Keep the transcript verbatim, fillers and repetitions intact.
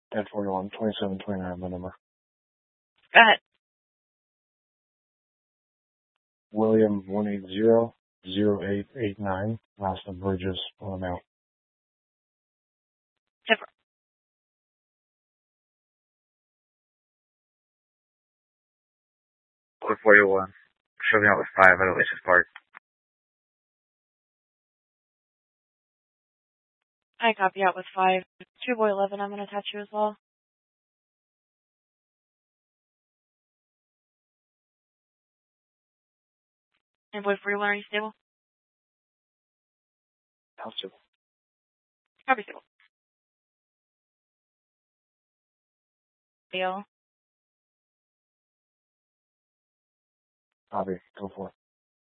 ten forty-one, twenty-seven twenty-nine, my number. Go ahead. William one eight zero zero eight eight nine. Last of Bridges, full amount. Zipper. four forty-one. Shoving out with five at Oasis Park. I copy out with five. Two boy eleven, I'm going to attach you as well. And boy forty-one, are you stable? How stable? Copy stable. Deal. Copy. Go for it.